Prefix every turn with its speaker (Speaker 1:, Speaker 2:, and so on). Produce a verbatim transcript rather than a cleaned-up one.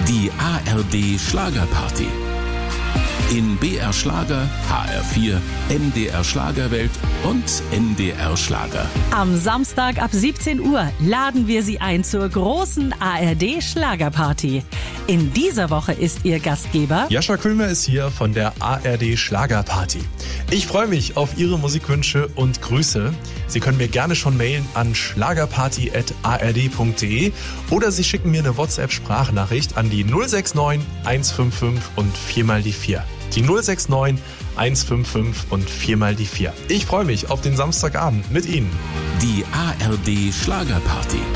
Speaker 1: Die A R D Schlagerparty. In B R Schlager, H R vier, M D R Schlagerwelt und M D R Schlager.
Speaker 2: Am Samstag ab siebzehn Uhr laden wir Sie ein zur großen A R D Schlagerparty. In dieser Woche ist Ihr Gastgeber
Speaker 3: Jascha Kulmer ist hier von der A R D Schlagerparty. Ich freue mich auf Ihre Musikwünsche und Grüße. Sie können mir gerne schon mailen an schlagerparty at a r d punkt d e oder Sie schicken mir eine WhatsApp-Sprachnachricht an die null sechs neun eins fünf fünf und vier mal die vier. Die null sechs neun eins fünf fünf und vier mal die vier. Ich freue mich auf den Samstagabend mit Ihnen.
Speaker 1: Die A R D Schlagerparty.